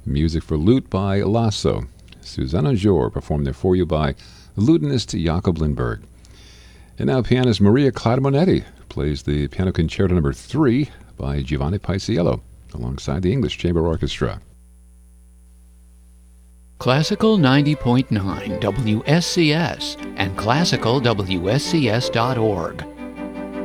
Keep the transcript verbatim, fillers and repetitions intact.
Music for lute by Lasso. Susanna Jor performed there for you by lutenist Jakob Lindberg. And now pianist Maria Claudia plays the Piano Concerto Number three by Giovanni Paisiello alongside the English Chamber Orchestra. Classical ninety point nine W S C S and classical W S C S dot org.